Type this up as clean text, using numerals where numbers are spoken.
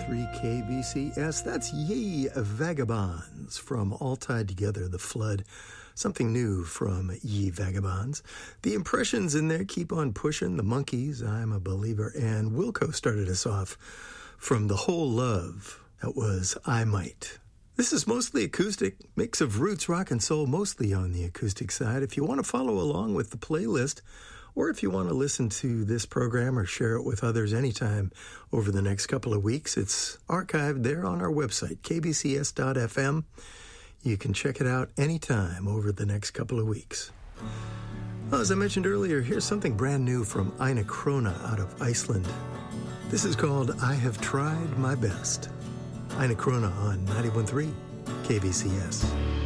KBCS. That's Ye Vagabonds from All Tied Together, The Flood. Something new from Ye Vagabonds. The impressions in there keep on pushing. The Monkees, I'm a Believer. And Wilco started us off from The Whole Love. That was I Might. This is mostly acoustic, mix of roots, rock, and soul, mostly on the acoustic side. If you want to follow along with the playlist, or if you want to listen to this program or share it with others anytime over the next couple of weeks, it's archived there on our website, kbcs.fm. You can check it out anytime over the next couple of weeks. Well, as I mentioned earlier, here's something brand new from Ina Krona out of Iceland. This is called I Have Tried My Best. Ina Krona on 91.3 KBCS.